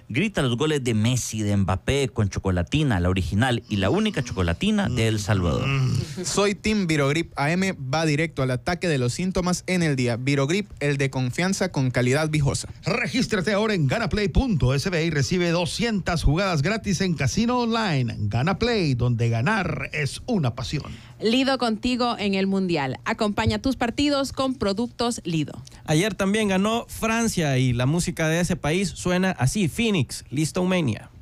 Grita los goles de Messi, de Mbappé, con chocolatina, la original y la única chocolatina de El Salvador. Soy Team Virogrip AM, va directo al ataque de los síntomas en el día. Virogrip, el de confianza con calidad viejosa. Regístrate ahora en ganaplay.sb y recibe 200 jugadas gratis en casino online. Ganaplay, donde ganar es una pasión. Lido contigo en el Mundial. Acompaña tus partidos con productos Lido. Ayer también ganó Francia y la música de ese país suena así: Phoenix, Listomania.